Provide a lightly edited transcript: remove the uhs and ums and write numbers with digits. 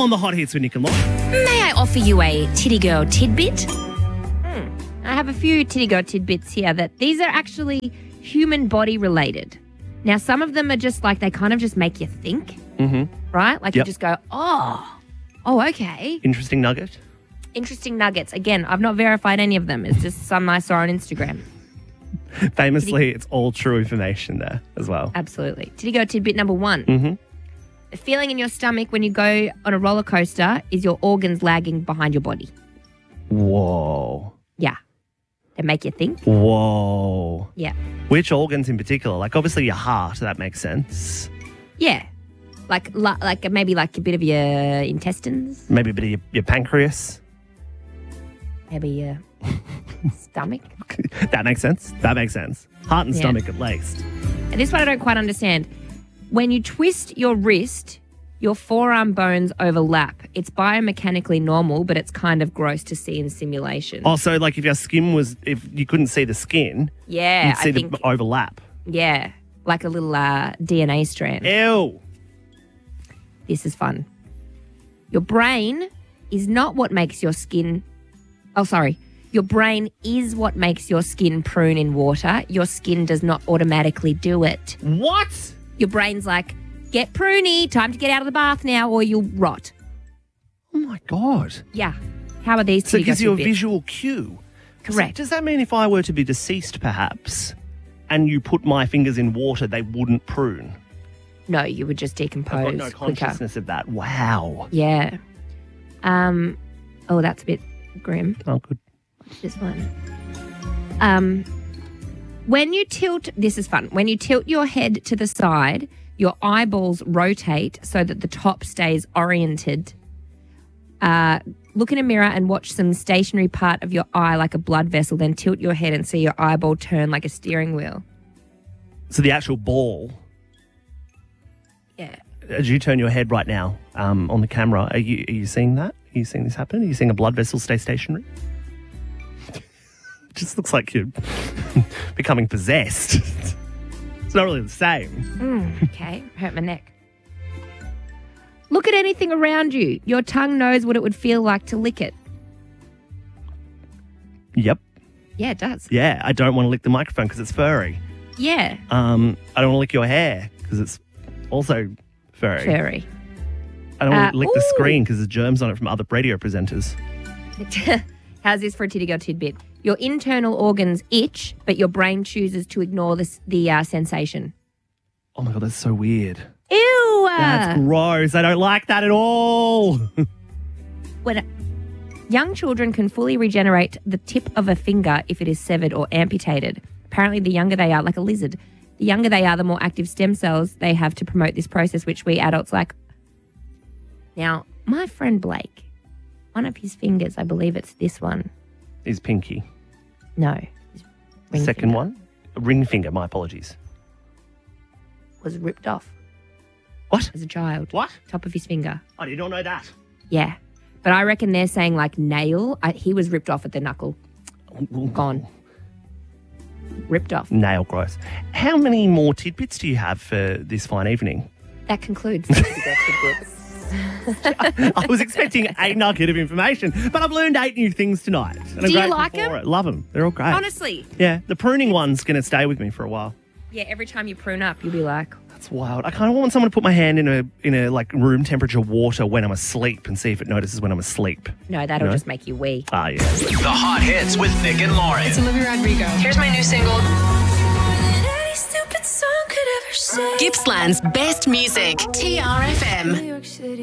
on the hot hits with Nick and Lauren. May I offer you a titty girl tidbit? I have a few titty girl tidbits here that these are actually human body related. Now, some of them are just like they kind of just make you think, right? Like you just go, oh, okay. Interesting nugget. Interesting nuggets. Again, I've not verified any of them. It's just some I saw on Instagram. Famously, it's all true information there as well. Absolutely. Titty girl tidbit number 1. The feeling in your stomach when you go on a roller coaster is your organs lagging behind your body. Whoa. Yeah. They make you think. Whoa. Yeah. Which organs in particular? Like, obviously your heart, that makes sense. Yeah. Like maybe like a bit of your intestines. Maybe a bit of your pancreas. Maybe your stomach. That makes sense. Heart and stomach at least. And this one I don't quite understand. When you twist your wrist, your forearm bones overlap. It's biomechanically normal, but it's kind of gross to see in simulation. Oh, so like if if you couldn't see the skin, you'd see the overlap. Yeah, like a little DNA strand. Ew. This is fun. Your brain is not what makes your skin... Oh, sorry. Your brain is what makes your skin prune in water. Your skin does not automatically do it. What? Your brain's like, get pruny, time to get out of the bath now or you'll rot. Oh, my God. Yeah. How are these two? So it gives you a visual cue. Correct. So does that mean if I were to be deceased, perhaps, and you put my fingers in water, they wouldn't prune? No, you would just decompose. I've got no consciousness of that. Wow. Yeah. Oh, that's a bit grim. Oh, good. What's this one? When you tilt, this is fun. When you tilt your head to the side, your eyeballs rotate so that the top stays oriented. Look in a mirror and watch some stationary part of your eye like a blood vessel, then tilt your head and see your eyeball turn like a steering wheel. So the actual ball. Yeah. As you turn your head right now on the camera, are you seeing that? Are you seeing this happen? Are you seeing a blood vessel stay stationary? It just looks like you're becoming possessed. It's not really the same. Okay, hurt my neck. Look at anything around you. Your tongue knows what it would feel like to lick it. Yep. Yeah, it does. Yeah, I don't want to lick the microphone because it's furry. Yeah. I don't want to lick your hair because it's also furry. Furry. I don't want to lick the screen because there's germs on it from other radio presenters. How's this for a titty girl tidbit? Your internal organs itch, but your brain chooses to ignore the sensation. Oh my God, that's so weird. Ew! That's gross. I don't like that at all. When young children can fully regenerate the tip of a finger if it is severed or amputated. Apparently, the younger they are, like a lizard, the younger they are, the more active stem cells they have to promote this process, which we adults like. Now, my friend Blake, one of his fingers, I believe it's this one. Is pinky. No. The second one? Ring finger, my apologies. Was ripped off. What? As a child. What? Top of his finger. I did not know that. Yeah. But I reckon they're saying like nail. He was ripped off at the knuckle. Gone. Ripped off. Nail gross. How many more tidbits do you have for this fine evening? That concludes the tidbits. I was expecting a nugget of information, but I've learned 8 new things tonight. And Do you like them? Love them. They're all great. Honestly. Yeah, the pruning one's going to stay with me for a while. Yeah, every time you prune up, you'll be like... That's wild. I kind of want someone to put my hand in a like room temperature water when I'm asleep and see if it notices when I'm asleep. No, that'll just make you wee. Ah, yeah. The hot hits with Nick and Lauren. It's Olivia Rodrigo. Here's my new single. Gippsland's best music. TRFM.